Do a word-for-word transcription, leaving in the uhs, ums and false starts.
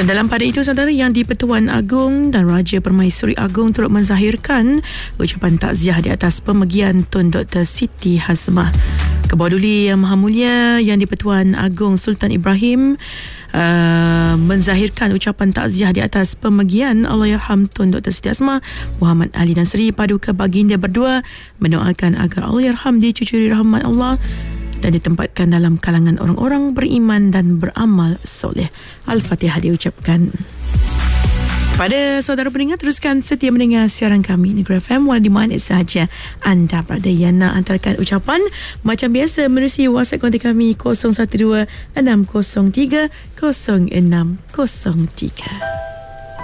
Dalam pada itu, saudara, Yang di-Pertuan Agong dan Raja Permaisuri Agong turut menzahirkan ucapan takziah di atas pemergian Tun Doktor Siti Hasmah. Kebawah Duli Yang Maha Mulia Yang di-Pertuan Agong Sultan Ibrahim uh, menzahirkan ucapan takziah di atas pemergian Allahyarham Tun Doktor Siti Hasmah Muhammad Ali Nasri Paduka Baginda berdua, mendoakan agar Allahyarham dicucuri rahmat Allah dan ditempatkan dalam kalangan orang-orang beriman dan beramal soleh. Al-Fatihah diucapkan. Pada saudara pendengar, teruskan setia mendengar siaran kami Negeri F M, walau di mana sahaja anda berada. Yang nak antarkan ucapan macam biasa menerusi WhatsApp kontak kami kosong satu dua enam kosong tiga kosong enam kosong tiga.